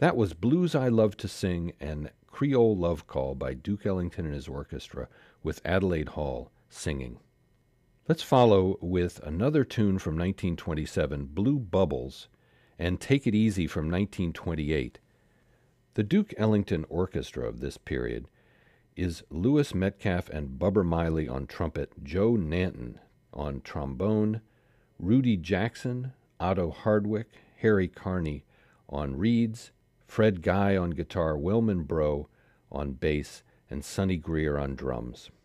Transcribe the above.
That was Blues I Love to Sing and Creole Love Call by Duke Ellington and his orchestra with Adelaide Hall singing. Let's follow with another tune from 1927, Blue Bubbles, and Take It Easy from 1928. The Duke Ellington Orchestra of this period is Lewis Metcalf and Bubber Miley on trumpet, Joe Nanton on trombone, Rudy Jackson, Otto Hardwick, Harry Carney on reeds, Fred Guy on guitar, Wilman Bro on bass, and Sonny Greer on drums.